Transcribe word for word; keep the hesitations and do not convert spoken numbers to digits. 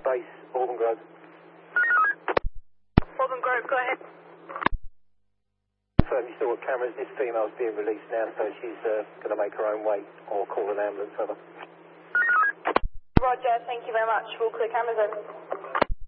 base, Auburn Grove. Auburn Grove, go ahead. Confirm you still got cameras. This female's being released now, so she's uh, going to make her own way or call an ambulance over. Roger, thank you very much. We'll clear cameras over.